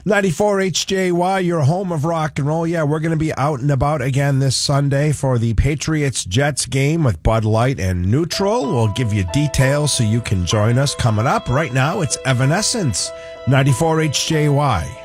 94 HJY, your home of rock and roll. Yeah, we're going to be out and about again this Sunday for the Patriots-Jets game with Bud Light and Neutral. We'll give you details so you can join us coming up. Right now, it's Evanescence, 94 HJY.